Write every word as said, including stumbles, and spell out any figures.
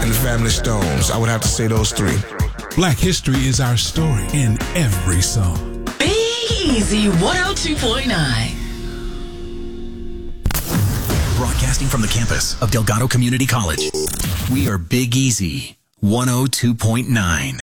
and the Family Stones. I would have to say those three. Black history is our story in every song. Big Easy one oh two point nine. Broadcasting from the campus of Delgado Community College, we are Big Easy one oh two point nine.